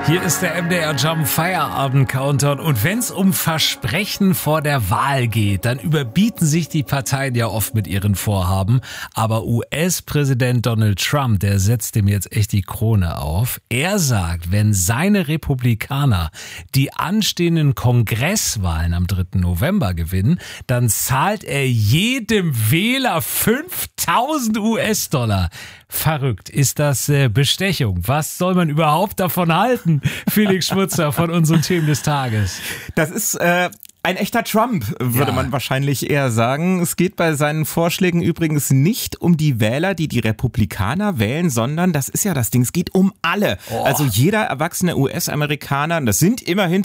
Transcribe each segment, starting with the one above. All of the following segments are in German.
Hier ist der MDR Jump Feierabend Countdown und wenn es um Versprechen vor der Wahl geht, dann überbieten sich die Parteien ja oft mit ihren Vorhaben. Aber US-Präsident Donald Trump, der setzt dem jetzt echt die Krone auf. Er sagt, wenn seine Republikaner die anstehenden Kongresswahlen am 3. November gewinnen, dann zahlt er jedem Wähler 5.000 US-Dollar. Verrückt. Ist das Bestechung? Was soll man überhaupt davon halten? Felix Schmutzer von unseren Themen des Tages. Das ist ein echter Trump, würde man wahrscheinlich eher sagen. Es geht bei seinen Vorschlägen übrigens nicht um die Wähler, die die Republikaner wählen, sondern das ist ja das Ding, es geht um alle. Also jeder erwachsene US-Amerikaner, das sind immerhin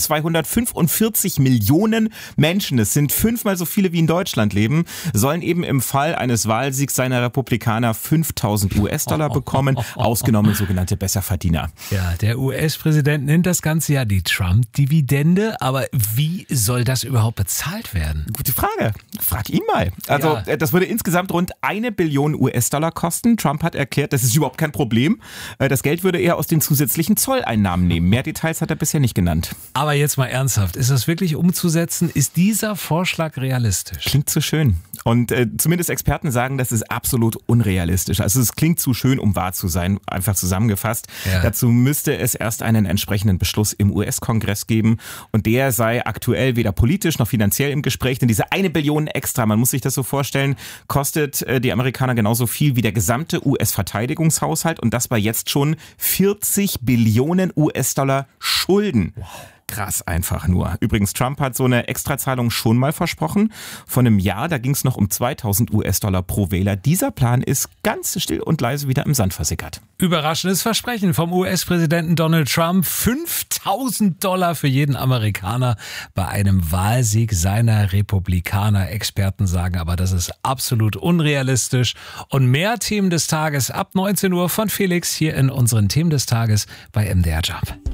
245 Millionen Menschen, das sind 5-mal so viele wie in Deutschland leben, sollen eben im Fall eines Wahlsiegs seiner Republikaner 5.000 US-Dollar bekommen, ausgenommen sogenannte Besserverdiener. Ja, der US-Präsident nennt das Ganze ja die Trump-Dividende, aber wie soll das überhaupt bezahlt werden? Gute Frage. Frag ihn mal. Also das würde insgesamt rund 1 Billion US-Dollar kosten. Trump hat erklärt, das ist überhaupt kein Problem. Das Geld würde er aus den zusätzlichen Zolleinnahmen nehmen. Mehr Details hat er bisher nicht genannt. Aber jetzt mal ernsthaft, ist das wirklich umzusetzen? Ist dieser Vorschlag realistisch? Klingt zu schön. Und zumindest Experten sagen, das ist absolut unrealistisch. Also es klingt zu schön, um wahr zu sein, einfach zusammengefasst. Ja. Dazu müsste es erst einen entsprechenden Beschluss im US-Kongress geben. Und der sei aktuell weder politisch noch finanziell im Gespräch, denn diese 1 Billion extra, man muss sich das so vorstellen, kostet die Amerikaner genauso viel wie der gesamte US-Verteidigungshaushalt und das bei jetzt schon 40 Billionen US-Dollar Schulden. Wow. Krass einfach nur. Übrigens, Trump hat so eine Extrazahlung schon mal versprochen. Vor einem Jahr, da ging es noch um 2.000 US-Dollar pro Wähler. Dieser Plan ist ganz still und leise wieder im Sand versickert. Überraschendes Versprechen vom US-Präsidenten Donald Trump. 5.000 Dollar für jeden Amerikaner bei einem Wahlsieg seiner Republikaner. Experten sagen aber, das ist absolut unrealistisch. Und mehr Themen des Tages ab 19 Uhr von Felix hier in unseren Themen des Tages bei MDR Jump.